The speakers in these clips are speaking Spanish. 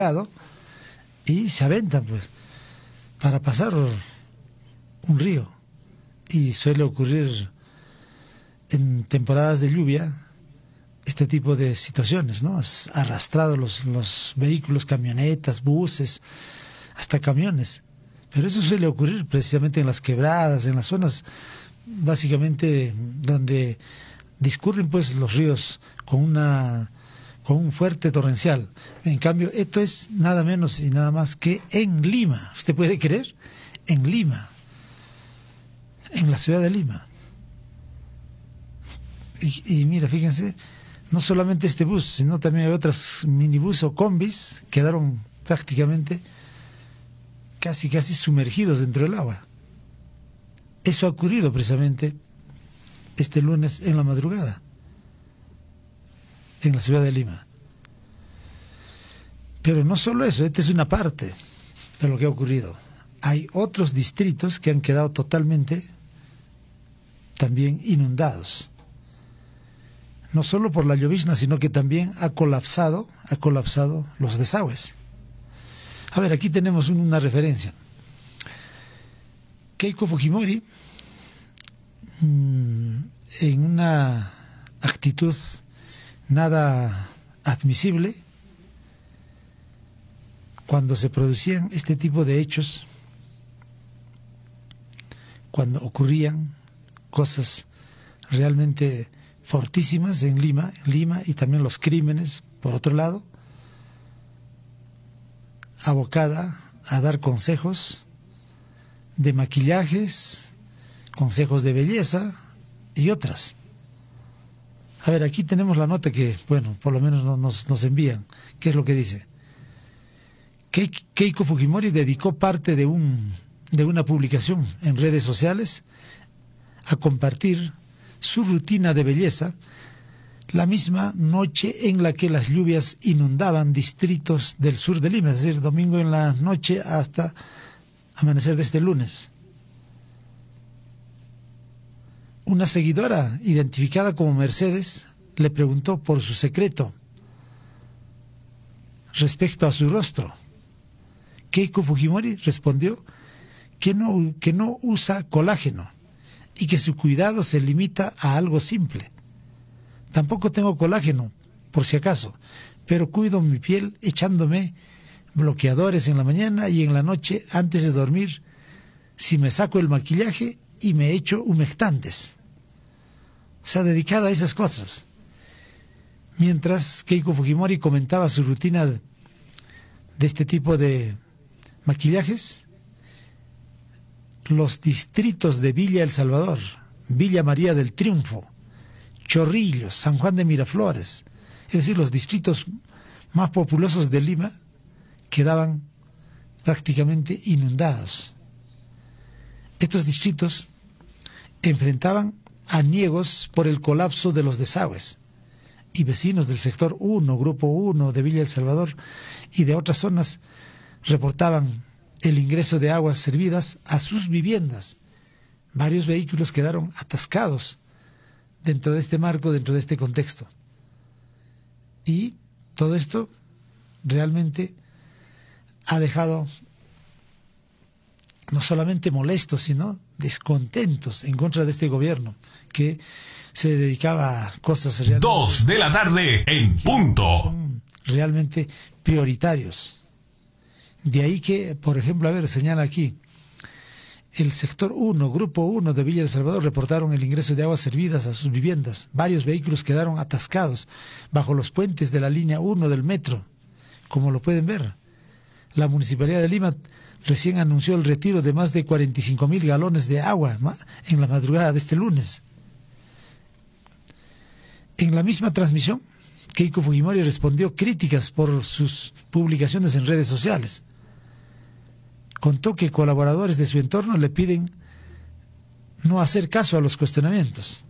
y se aventan pues para pasar un río, y suele ocurrir en temporadas de lluvia este tipo de situaciones, ¿no? Has arrastrado los vehículos, camionetas, buses, hasta camiones, pero eso suele ocurrir precisamente en las quebradas, en las zonas básicamente donde discurren pues los ríos con un fuerte torrencial. En cambio, esto es nada menos y nada más que en Lima. ¿Usted puede creer? En Lima, en la ciudad de Lima. Y mira, fíjense, no solamente este bus, sino también hay otras minibús o combis quedaron prácticamente casi sumergidos dentro del agua. Eso ha ocurrido precisamente este lunes en la madrugada en la ciudad de Lima. Pero no solo eso, esta es una parte de lo que ha ocurrido. Hay otros distritos que han quedado totalmente también inundados. No solo por la llovizna, sino que también ha colapsado los desagües. A ver, aquí tenemos una referencia. Keiko Fujimori, en una actitud nada admisible, cuando se producían este tipo de hechos, cuando ocurrían cosas realmente fortísimas en Lima y también los crímenes, por otro lado, abocada a dar consejos de maquillajes, consejos de belleza y otras. A ver, aquí tenemos la nota que, bueno, por lo menos nos envían. ¿Qué es lo que dice? Keiko Fujimori dedicó parte de una publicación en redes sociales a compartir su rutina de belleza la misma noche en la que las lluvias inundaban distritos del sur de Lima, es decir, domingo en la noche hasta amanecer de este lunes. Una seguidora identificada como Mercedes le preguntó por su secreto respecto a su rostro. Keiko Fujimori respondió que no usa colágeno y que su cuidado se limita a algo simple. Tampoco tengo colágeno, por si acaso, pero cuido mi piel echándome bloqueadores en la mañana y en la noche antes de dormir, si me saco el maquillaje y me echo humectantes. Se ha dedicado a esas cosas. Mientras Keiko Fujimori comentaba su rutina de este tipo de maquillajes, los distritos de Villa El Salvador, Villa María del Triunfo, Chorrillos, San Juan de Miraflores, es decir, los distritos más populosos de Lima, quedaban prácticamente inundados. Estos distritos enfrentaban aniegos por el colapso de los desagües, y vecinos del sector 1, Grupo 1 de Villa El Salvador y de otras zonas reportaban el ingreso de aguas servidas a sus viviendas. Varios vehículos quedaron atascados dentro de este marco, dentro de este contexto. Y todo esto realmente ha dejado no solamente molestos, sino descontentos en contra de este gobierno que se dedicaba a cosas realmente... 2 de la tarde en punto. Son realmente prioritarios. De ahí que, por ejemplo, a ver, señala aquí, el sector 1, Grupo 1 de Villa El Salvador reportaron el ingreso de aguas servidas a sus viviendas. Varios vehículos quedaron atascados bajo los puentes de la línea 1 del metro, como lo pueden ver. La Municipalidad de Lima recién anunció el retiro de más de 45.000 galones de agua en la madrugada de este lunes. En la misma transmisión, Keiko Fujimori respondió críticas por sus publicaciones en redes sociales. Contó que colaboradores de su entorno le piden no hacer caso a los cuestionamientos.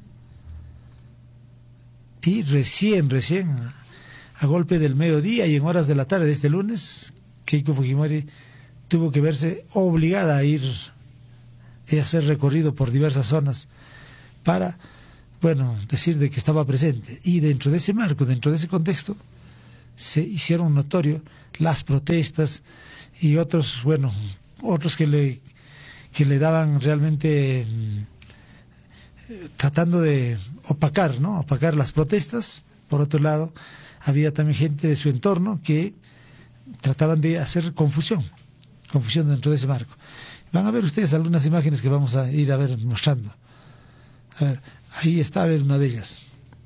Y recién, a golpe del mediodía y en horas de la tarde de este lunes, Keiko Fujimori tuvo que verse obligada a ir y hacer recorrido por diversas zonas para, bueno, decir de que estaba presente. Y dentro de ese marco, dentro de ese contexto, se hicieron notorio las protestas, y otros, bueno, otros que le daban realmente tratando de opacar, ¿no? Opacar las protestas. Por otro lado, había también gente de su entorno que trataban de hacer confusión dentro de ese marco. Van a ver ustedes algunas imágenes que vamos a ir a ver mostrando. A ver, ahí está, a ver una de ellas.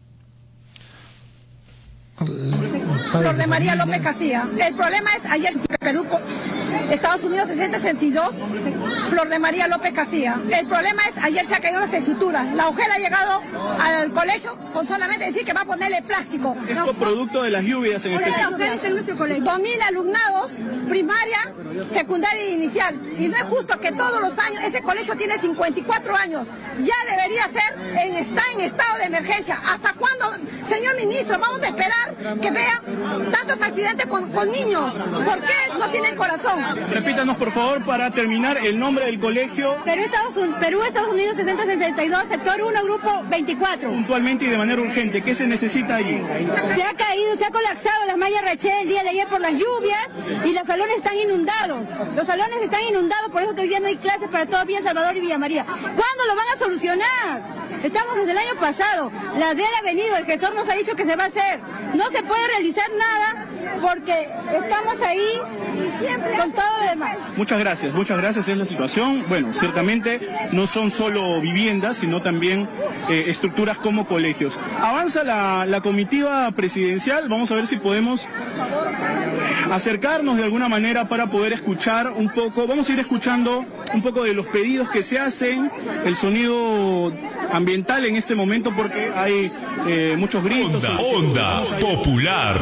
Flor de María López Castilla. El problema es ayer Perú, Estados Unidos 6062, Flor de María López Castilla. El problema es ayer se ha caído las estructuras. La mujer ha llegado al colegio con solamente decir que va a ponerle plástico. Esto producto de las lluvias en especial. 2000 alumnados, primaria, secundaria e inicial. Y no es justo que todos los años, ese colegio tiene 54 años. Ya debería ser, está en estado de emergencia. ¿Hasta cuándo, señor ministro? Vamos a esperar que vean tantos accidentes con niños. ¿Por qué no tienen corazón? Repítanos, por favor, para terminar, el nombre del colegio. Perú, Estados Unidos 6062, sector 1, grupo 24. Puntualmente y de manera urgente, ¿qué se necesita allí? Se ha caído, se ha colapsado las mallas Rachel el día de ayer por las lluvias y los salones están inundados. Los salones están inundados, por eso que hoy día no hay clases para todo Villa Salvador y Villa María. ¿Cuándo lo van a solucionar? Estamos desde el año pasado. La DEL ha venido, el gestor nos ha dicho que se va a hacer. No se puede realizar nada porque estamos ahí con todo lo demás. Muchas gracias, es la situación. Bueno, ciertamente no son solo viviendas, sino también estructuras como colegios. Avanza la comitiva presidencial, vamos a ver si podemos acercarnos de alguna manera para poder escuchar un poco, vamos a ir escuchando un poco de los pedidos que se hacen, el sonido ambiental en este momento porque hay muchos gritos. Onda popular.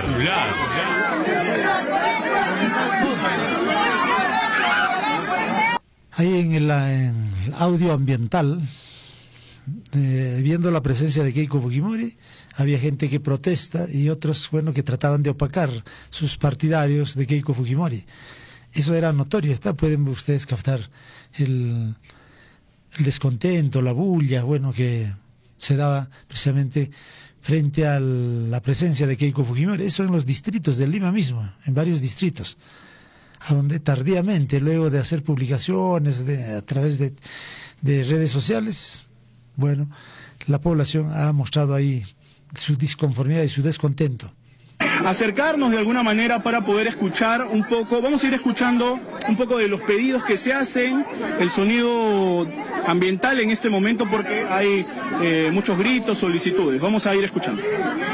Ahí en el audio ambiental, viendo la presencia de Keiko Fujimori, había gente que protesta y otros, bueno, que trataban de opacar sus partidarios de Keiko Fujimori. Eso era notorio, pueden ustedes captar el descontento, la bulla, bueno, que se daba precisamente frente a la presencia de Keiko Fujimori. Eso en los distritos de Lima mismo, en varios distritos, a donde tardíamente, luego de hacer publicaciones a través de redes sociales, bueno, la población ha mostrado ahí su disconformidad y su descontento. Acercarnos de alguna manera para poder escuchar un poco, vamos a ir escuchando un poco de los pedidos que se hacen, el sonido ambiental en este momento porque hay muchos gritos, solicitudes. Vamos a ir escuchando.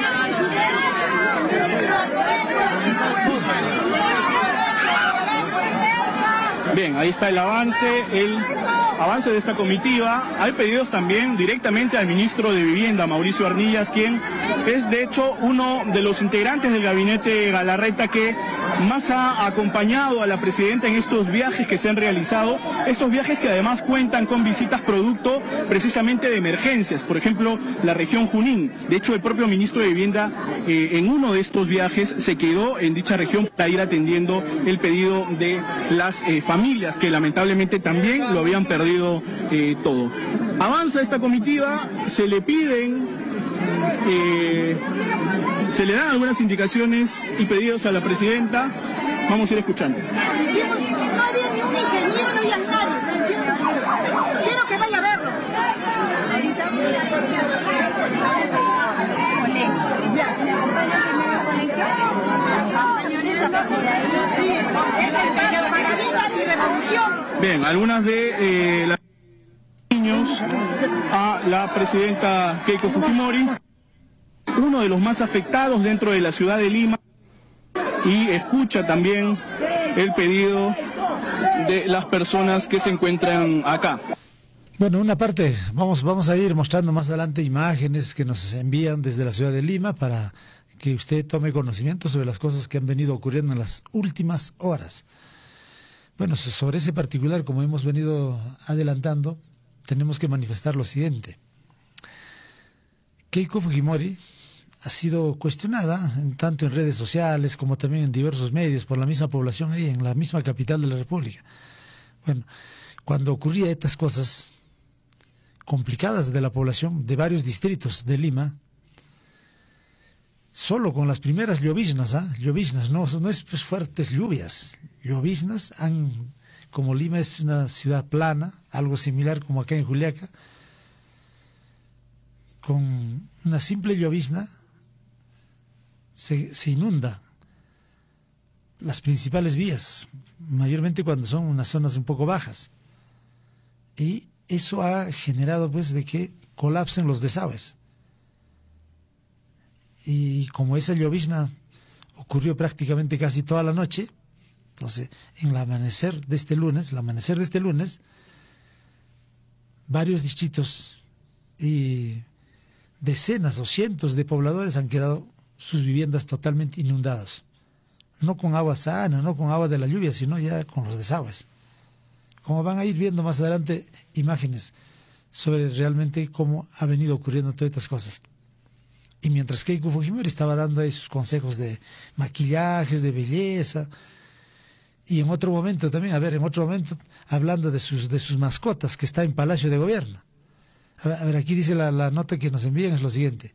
Bien, ahí está el avance de esta comitiva. Hay pedidos también directamente al ministro de Vivienda, Mauricio Arnillas, quien es de hecho uno de los integrantes del gabinete Galarreta que más ha acompañado a la presidenta en estos viajes que se han realizado, estos viajes que además cuentan con visitas producto precisamente de emergencias, por ejemplo, la región Junín. De hecho, el propio ministro de Vivienda en uno de estos viajes se quedó en dicha región para ir atendiendo el pedido de las familias que lamentablemente también lo habían perdido todo. Avanza esta comitiva, se le piden, se le dan algunas indicaciones y pedidos a la presidenta. Vamos a ir escuchando. No había ni un ingeniero, no había nadie. Quiero que vaya a verlo. Bien, algunas de las niños a la presidenta Keiko Fujimori, uno de los más afectados dentro de la ciudad de Lima, y escucha también el pedido de las personas que se encuentran acá. Bueno, una parte, vamos a ir mostrando más adelante imágenes que nos envían desde la ciudad de Lima para que usted tome conocimiento sobre las cosas que han venido ocurriendo en las últimas horas. Bueno, sobre ese particular, como hemos venido adelantando, tenemos que manifestar lo siguiente. Keiko Fujimori ha sido cuestionada tanto en redes sociales como también en diversos medios por la misma población ahí, en la misma capital de la República. Bueno, cuando ocurría estas cosas complicadas de la población de varios distritos de Lima, solo con las primeras lloviznas, lloviznas, no es pues fuertes lluvias, lloviznas como Lima es una ciudad plana, algo similar como acá en Juliaca, con una simple llovizna se inunda las principales vías, mayormente cuando son unas zonas un poco bajas. Y eso ha generado pues de que colapsen los desagües. Y como esa llovizna ocurrió prácticamente casi toda la noche, entonces en el amanecer de este lunes, varios distritos y decenas o cientos de pobladores han quedado sus viviendas totalmente inundadas. No con agua sana, no con agua de la lluvia, sino ya con los desagües. Como van a ir viendo más adelante imágenes sobre realmente cómo ha venido ocurriendo todas estas cosas. Y mientras Keiko Fujimori estaba dando ahí sus consejos de maquillajes, de belleza, y en otro momento también, hablando de sus mascotas que está en Palacio de Gobierno. A ver, aquí dice la nota que nos envían es lo siguiente.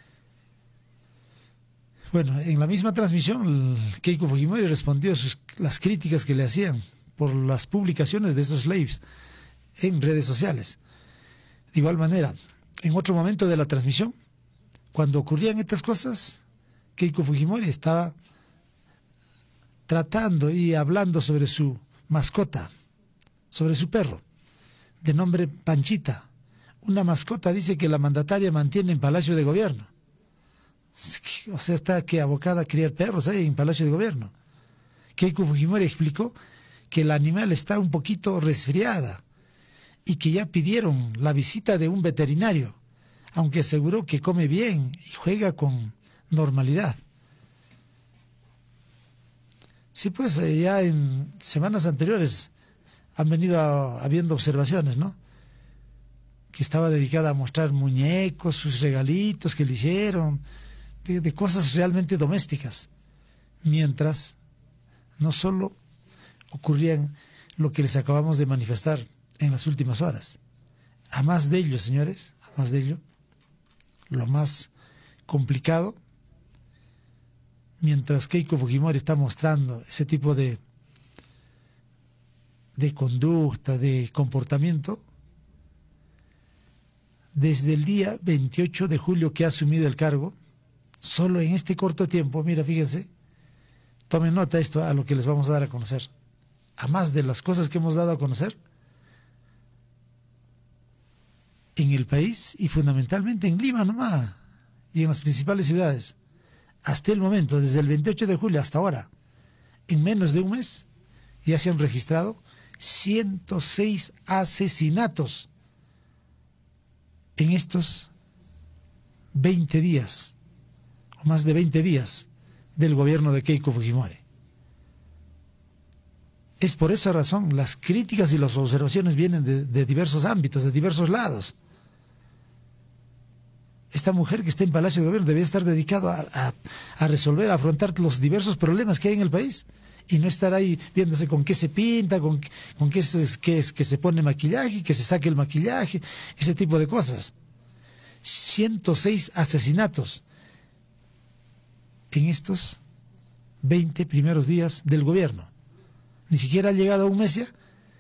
Bueno, en la misma transmisión, Keiko Fujimori respondió a las críticas que le hacían por las publicaciones de esos lives en redes sociales. De igual manera, en otro momento de la transmisión, cuando ocurrían estas cosas, Keiko Fujimori estaba tratando y hablando sobre su mascota, sobre su perro, de nombre Panchita. Una mascota, dice, que la mandataria mantiene en Palacio de Gobierno. O sea, está que abocada a criar perros ahí en Palacio de Gobierno. Keiko Fujimori explicó que el animal está un poquito resfriada y que ya pidieron la visita de un veterinario, aunque aseguró que come bien y juega con normalidad. Sí, pues ya en semanas anteriores han venido habiendo observaciones, ¿no? Que estaba dedicada a mostrar muñecos, sus regalitos que le hicieron, de cosas realmente domésticas, mientras no solo ocurrían lo que les acabamos de manifestar en las últimas horas. A más de ello, señores, a más de ello, lo más complicado, mientras Keiko Fujimori está mostrando ese tipo de conducta, de comportamiento, desde el día 28 de julio que ha asumido el cargo, solo en este corto tiempo, mira, fíjense, tomen nota esto a lo que les vamos a dar a conocer. A más de las cosas que hemos dado a conocer en el país y fundamentalmente en Lima nomás y en las principales ciudades. Hasta el momento, desde el 28 de julio hasta ahora, en menos de un mes, ya se han registrado 106 asesinatos en estos 20 días, o más de 20 días, del gobierno de Keiko Fujimori. Es por esa razón, las críticas y las observaciones vienen de diversos ámbitos, de diversos lados. Esta mujer que está en Palacio de Gobierno debe estar dedicado a resolver, a afrontar los diversos problemas que hay en el país y no estar ahí viéndose con qué se pinta, con qué se pone maquillaje, que se saque el maquillaje, ese tipo de cosas. 106 asesinatos en estos 20 primeros días del gobierno. Ni siquiera ha llegado a un mes ya.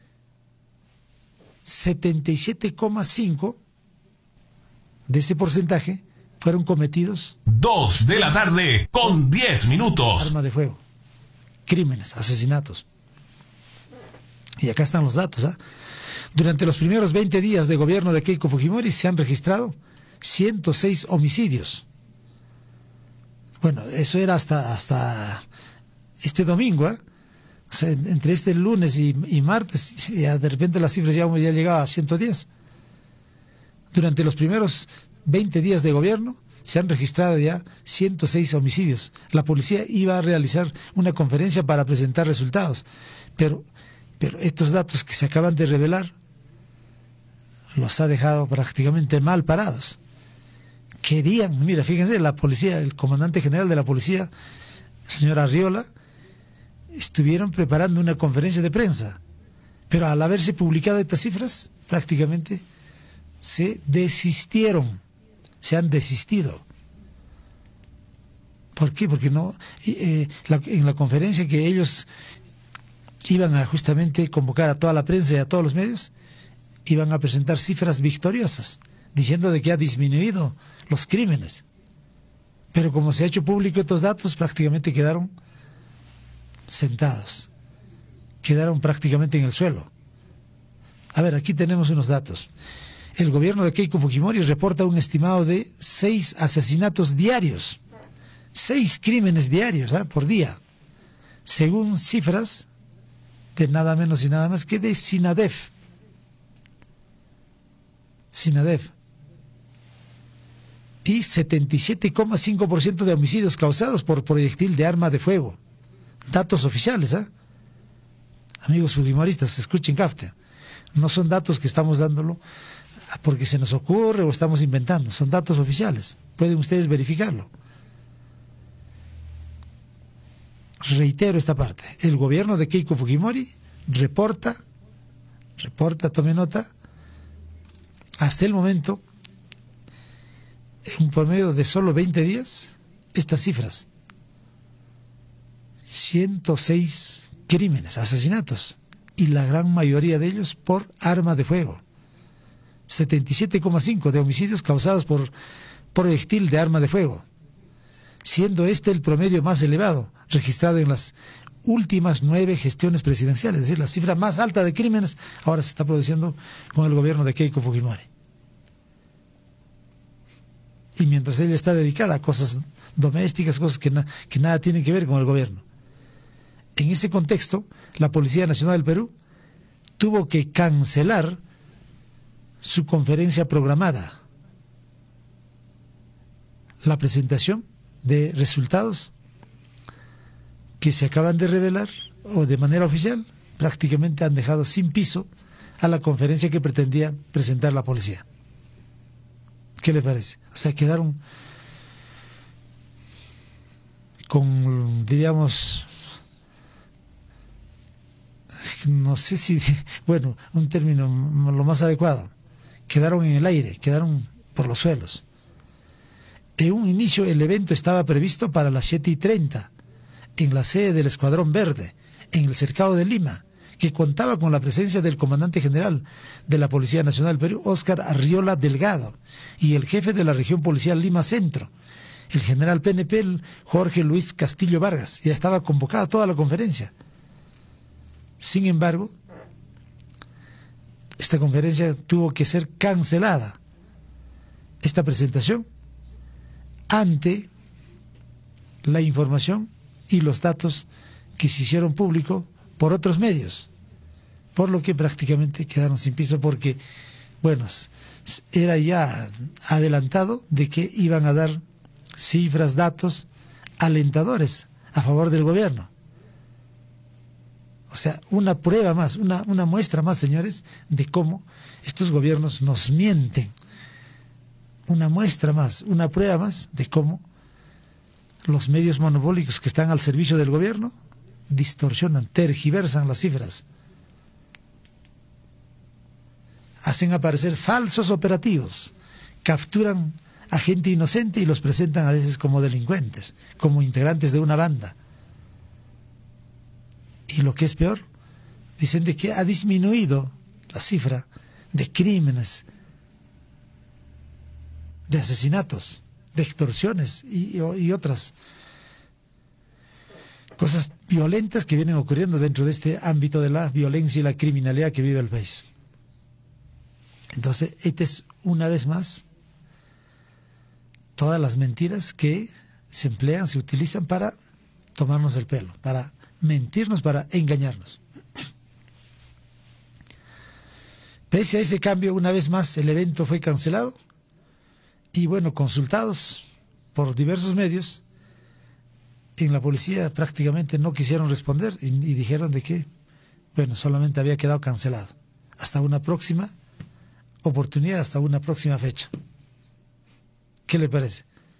77,5 de ese porcentaje fueron cometidos 2 de la tarde con 10 minutos. Arma de fuego, crímenes, asesinatos. Y acá están los datos. Durante los primeros 20 días de gobierno de Keiko Fujimori se han registrado 106 homicidios. Bueno, eso era hasta este domingo, O sea, entre este lunes y martes, ya de repente las cifras ya llegaban a 110. Durante los primeros 20 días de gobierno se han registrado ya 106 homicidios. La policía iba a realizar una conferencia para presentar resultados, pero estos datos que se acaban de revelar los ha dejado prácticamente mal parados. Mira, fíjense, la policía, el comandante general de la policía, el señor Arriola, estuvieron preparando una conferencia de prensa, pero al haberse publicado estas cifras, prácticamente se han desistido. ¿Por qué? Porque no en la conferencia que ellos iban a justamente convocar a toda la prensa y a todos los medios, iban a presentar cifras victoriosas, diciendo de que ha disminuido los crímenes. Pero como se ha hecho público estos datos, prácticamente quedaron sentados, quedaron prácticamente en el suelo. A ver, aquí tenemos unos datos. El gobierno de Keiko Fujimori reporta un estimado de 6 asesinatos diarios, 6 crímenes diarios por día, según cifras de nada menos y nada más que de SINADEF. Y 77,5% de homicidios causados por proyectil de arma de fuego. Datos oficiales, Amigos fujimoristas, escuchen CAFTA. No son datos que estamos dándolo porque se nos ocurre o estamos inventando. Son datos oficiales. Pueden ustedes verificarlo. Reitero esta parte. El gobierno de Keiko Fujimori reporta, tome nota, hasta el momento, en un promedio de solo 20 días, estas cifras. 106 crímenes, asesinatos, y la gran mayoría de ellos por arma de fuego. 77,5 de homicidios causados por proyectil de arma de fuego, siendo este el promedio más elevado registrado en las últimas 9 gestiones presidenciales. Es decir, la cifra más alta de crímenes ahora se está produciendo con el gobierno de Keiko Fujimori. Y mientras ella está dedicada a cosas domésticas, cosas que nada tienen que ver con el gobierno. En ese contexto, la Policía Nacional del Perú tuvo que cancelar su conferencia programada. La presentación de resultados que se acaban de revelar, o de manera oficial, prácticamente han dejado sin piso a la conferencia que pretendía presentar la policía. ¿Qué les parece? O sea, quedaron con, diríamos, no sé si, bueno, un término lo más adecuado, quedaron en el aire, quedaron por los suelos. En un inicio el evento estaba previsto para las 7:30 en la sede del Escuadrón Verde, en el cercado de Lima, que contaba con la presencia del comandante general de la Policía Nacional del Perú, Óscar Arriola Delgado, y el jefe de la región policial Lima Centro, el general PNP Jorge Luis Castillo Vargas. Ya estaba convocada toda la conferencia. Sin embargo, esta conferencia tuvo que ser cancelada, esta presentación, ante la información y los datos que se hicieron público por otros medios, por lo que prácticamente quedaron sin piso, porque, bueno, era ya adelantado de que iban a dar cifras, datos alentadores a favor del gobierno. O sea, una prueba más, una muestra más, señores, de cómo estos gobiernos nos mienten. Una muestra más, una prueba más de cómo los medios monopólicos que están al servicio del gobierno distorsionan, tergiversan las cifras, hacen aparecer falsos operativos, capturan a gente inocente y los presentan a veces como delincuentes, como integrantes de una banda. Y lo que es peor, dicen de que ha disminuido la cifra de crímenes, de asesinatos, de extorsiones y otras cosas violentas que vienen ocurriendo dentro de este ámbito de la violencia y la criminalidad que vive el país. Entonces, esta es una vez más todas las mentiras que se emplean, se utilizan para tomarnos el pelo, para mentirnos, para engañarnos. Pese a ese cambio, una vez más el evento fue cancelado y, bueno, consultados por diversos medios, en la policía prácticamente no quisieron responder y dijeron de que, bueno, solamente había quedado cancelado hasta una próxima oportunidad, hasta una próxima fecha. ¿Qué le parece?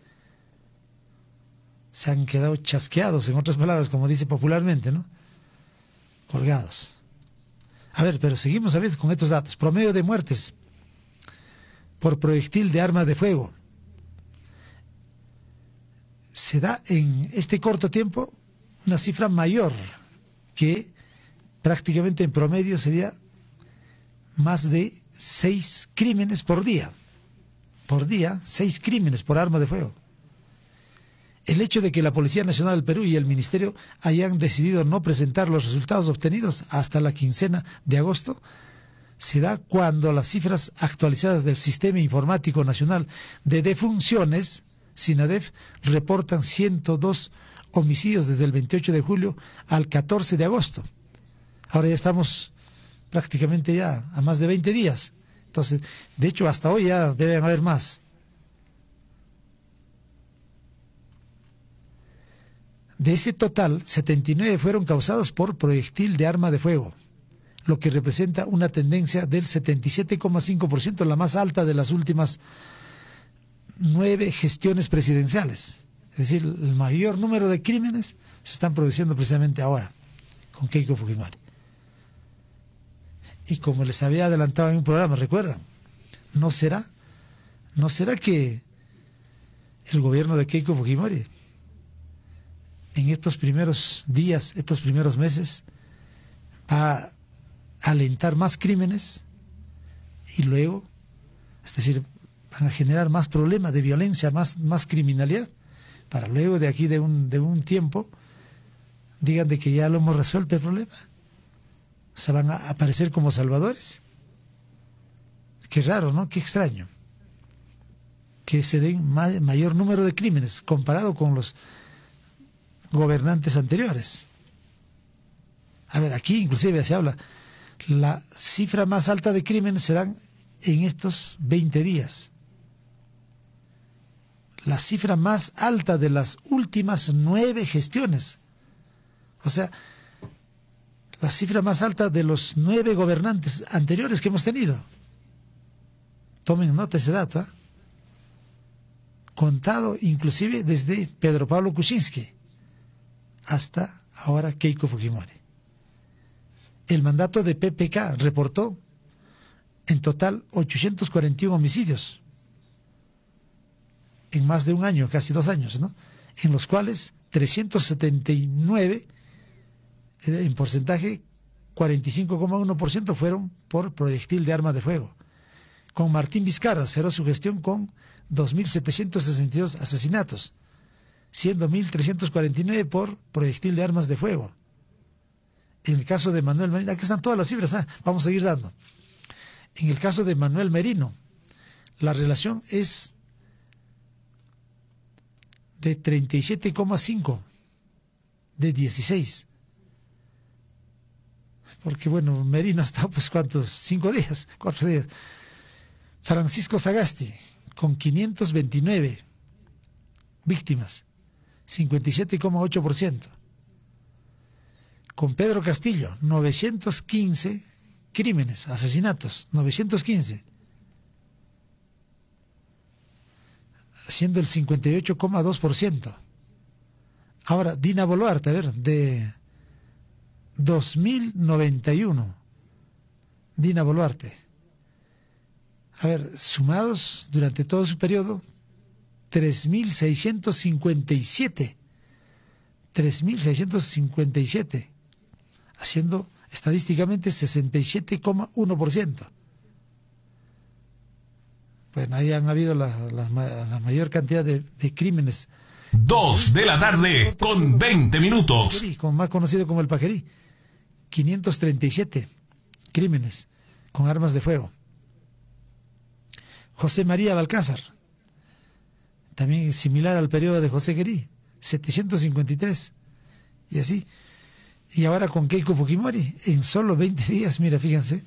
Se han quedado chasqueados, en otras palabras, como dice popularmente, ¿no? Colgados. A ver, pero seguimos a veces con estos datos. Promedio de muertes por proyectil de arma de fuego. se da en este corto tiempo una cifra mayor, que prácticamente en promedio sería más de 6 crímenes por día. Por día, 6 crímenes por arma de fuego. El hecho de que la Policía Nacional del Perú y el Ministerio hayan decidido no presentar los resultados obtenidos hasta la quincena de agosto se da cuando las cifras actualizadas del Sistema Informático Nacional de Defunciones, SINADEF, reportan 102 homicidios desde el 28 de julio al 14 de agosto. Ahora ya estamos prácticamente ya a más de 20 días. Entonces, de hecho, hasta hoy ya deben haber más. De ese total, 79 fueron causados por proyectil de arma de fuego, lo que representa una tendencia del 77,5%, la más alta de las últimas 9 gestiones presidenciales. Es decir, el mayor número de crímenes se están produciendo precisamente ahora, con Keiko Fujimori. Y como les había adelantado en un programa, ¿recuerdan? ¿No será que el gobierno de Keiko Fujimori en estos primeros días, estos primeros meses, va a alentar más crímenes y luego, es decir, van a generar más problemas de violencia, más criminalidad, para luego de aquí de un tiempo digan de que ya lo hemos resuelto el problema? ¿Se van a aparecer como salvadores? Qué raro, ¿no? Qué extraño que se den mayor número de crímenes comparado con los gobernantes anteriores. A ver, aquí inclusive se habla, la cifra más alta de crímenes se dan en estos 20 días. La cifra más alta de las últimas 9 gestiones. O sea, la cifra más alta de los 9 gobernantes anteriores que hemos tenido. Tomen nota de ese dato, ¿eh? Contado inclusive desde Pedro Pablo Kuczynski hasta ahora Keiko Fujimori. El mandato de PPK reportó en total 841 homicidios en más de un año, casi 2 años, ¿no? En los cuales 379, en porcentaje 45,1% fueron por proyectil de arma de fuego. Con Martín Vizcarra cerró su gestión con 2.762 asesinatos, siendo 1.349 por proyectil de armas de fuego. En el caso de Manuel Merino, aquí están todas las cifras, vamos a seguir dando. En el caso de Manuel Merino, la relación es de 37,5 de 16. Porque bueno, Merino ha estado pues ¿cuántos? 5 días, 4 días. Francisco Sagasti, con 529 víctimas, 57,8%. Con Pedro Castillo, 915 crímenes, asesinatos, 915. Siendo el 58,2%. Ahora, Dina Boluarte, a ver, de 2091. Dina Boluarte. A ver, sumados durante todo su periodo, 3.657. 3.657. Haciendo estadísticamente 67,1%. Bueno, ahí han habido la mayor cantidad de crímenes. 2 de la tarde con 20 minutos. Más conocido como el Paquerí. 537 crímenes con armas de fuego. José María Balcázar, también similar al periodo de José Querí, 753. Y así. Y ahora con Keiko Fujimori, en solo 20 días, mira, fíjense.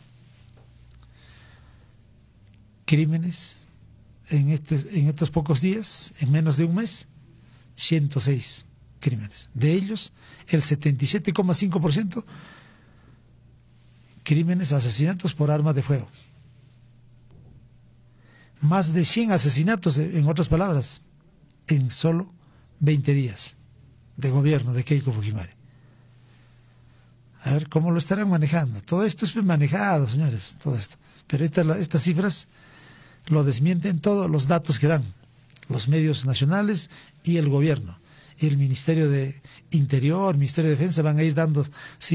Crímenes en estos pocos días, en menos de un mes, 106 crímenes. De ellos, el 77,5% crímenes, asesinatos por armas de fuego. Más de 100 asesinatos, en otras palabras, en solo 20 días de gobierno de Keiko Fujimori. A ver cómo lo estarán manejando. Todo esto es manejado, señores, todo esto. Pero estas cifras lo desmienten todos los datos que dan. los medios nacionales y el gobierno. Y el Ministerio de Interior, Ministerio de Defensa van a ir dando